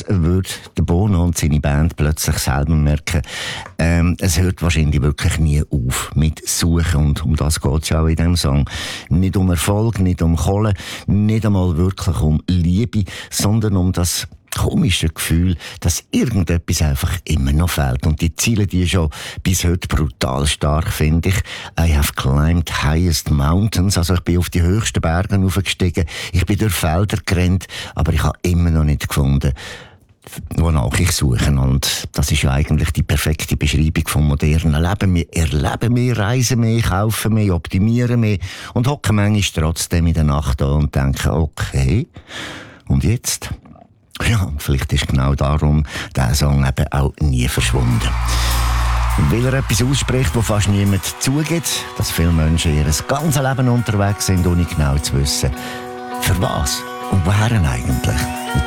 das würde der Bono und seine Band plötzlich selber merken. Es hört wahrscheinlich wirklich nie auf mit Suchen, und um das geht es ja auch in diesem Song. Nicht um Erfolg, nicht um Kohle, nicht einmal wirklich um Liebe, sondern um das komische Gefühl, dass irgendetwas einfach immer noch fehlt. Und die Ziele, die schon bis heute brutal stark, finde ich. I have climbed highest mountains, also ich bin auf die höchsten Berge hochgestiegen, ich bin durch Felder gerannt, aber ich habe immer noch nicht gefunden, wonach ich suche. Und das ist ja eigentlich die perfekte Beschreibung vom modernen Leben. Wir erleben mehr, reisen mehr, kaufen mehr, optimieren mehr und hocken manchmal trotzdem in der Nacht da und denken, okay, und jetzt? Ja, und vielleicht ist genau darum dieser Song eben auch nie verschwunden. Weil er etwas ausspricht, wo fast niemand zugeht, dass viele Menschen ihr ganzes Leben unterwegs sind, ohne genau zu wissen, für was und wohin eigentlich.